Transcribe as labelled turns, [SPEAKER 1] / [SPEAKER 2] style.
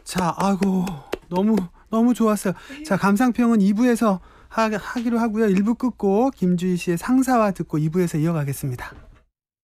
[SPEAKER 1] 자, 아이고 너무 좋았어요. 자, 감상평은 2부에서 하기로 하고요. 1부 끝고 김주희 씨의 상사와 듣고 2부에서 이어가겠습니다.